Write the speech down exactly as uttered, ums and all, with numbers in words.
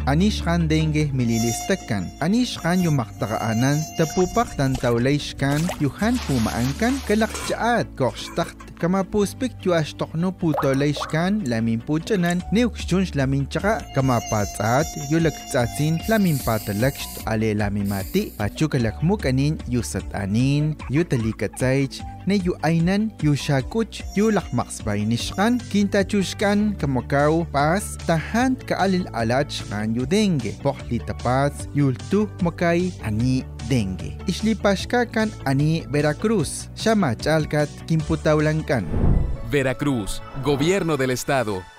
anishkan dengue mililistakan, anishkan yung maktakaanan, tapupak tan tawlayshkan, yuhan pumaangkan, kalakjaat, kokstakt, kamapuspik yu ashtokno putolayshkan, lamin puchanan, neukshunsh lamin tsaka, kamapatsat, yu lagtsatsin, lamin patalakst, ale lamin mati, pachu kalakmuk anin, yu satanin, yu talikatsaych, na yu aynan, yu shakuch, yu lakmaksbay nishkan, kintachushkan, kamakaw, pas, tahan kaalil alachkan yu dengue, pokli tapats, yultu makay, ani dengue. Islipashka kan ani Veracruz, siya machalkat, kimputawlangkan. Veracruz, Gobierno del Estado.